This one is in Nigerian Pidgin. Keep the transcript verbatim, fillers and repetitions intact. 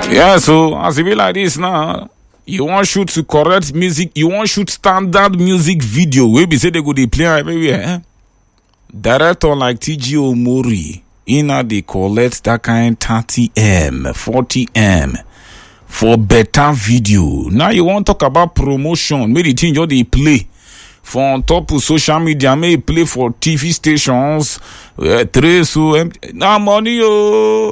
Yeah, so as it be like this now, you want shoot to correct music, you want shoot standard music video. We be say they go they play everywhere. Eh? Director like T G Omori, inna they collect that kind thirty M, forty M for better video. Now you want talk about promotion, maybe the thing you they play for on top of social media, may play for T V stations, uh, trace so now money oh.